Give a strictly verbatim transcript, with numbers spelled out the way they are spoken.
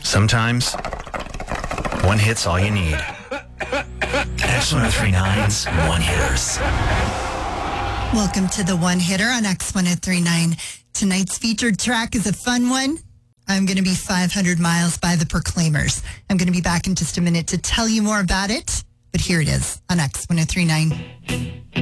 Sometimes, one hit's all you need. X one oh three nine's One Hitters. Welcome to the One Hitter on X one oh three nine. Tonight's featured track is a fun one. I'm going to be five hundred miles by the Proclaimers. I'm going to be back in just a minute to tell you more about it, but here it is on X one oh three nine.